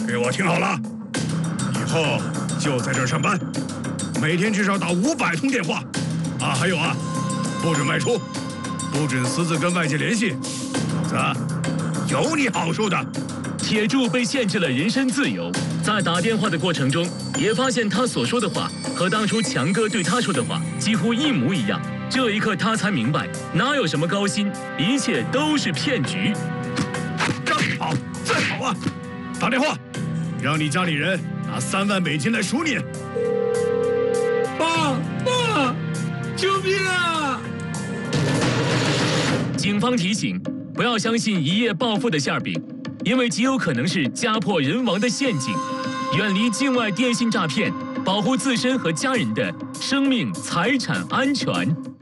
给我听好了，以后就在这儿上班，每天至少打500通电话。啊，还有啊，不准外出，不准私自跟外界联系，否则有你好受的。 铁柱被限制了人身自由，在打电话的过程中，也发现他所说的话和当初强哥对他说的话几乎一模一样。这一刻，他才明白，哪有什么高薪，一切都是骗局。 让你跑，再跑啊！打电话，让你家里人拿3万美金来赎你。 爸，救命啊！ 警方提醒，不要相信一夜暴富的馅饼，因为极有可能是家破人亡的陷阱。远离境外电信诈骗，保护自身和家人的生命财产安全。